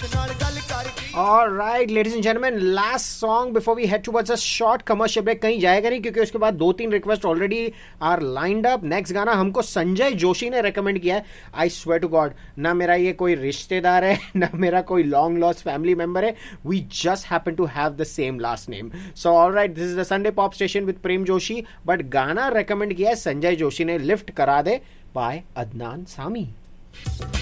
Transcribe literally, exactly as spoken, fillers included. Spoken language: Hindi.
All right, ladies and gentlemen, last song before we head towards a short commercial break. कहीं जाएगा नहीं क्योंकि उसके बाद दो तीन request already are lined up. Next गाना हमको संजय जोशी ने रेकमेंड किया है. आई स्वेयर टू गॉड, ना मेरा ये कोई रिश्तेदार है, ना मेरा कोई लॉन्ग लॉस्ट फैमिली मेंबर है. We just happen to have the same last name. So all right, this is the Sunday pop station with Prem Joshi. But गाना रेकमेंड किया है संजय जोशी ने, लिफ्ट करा दे बाय अदनान सामी.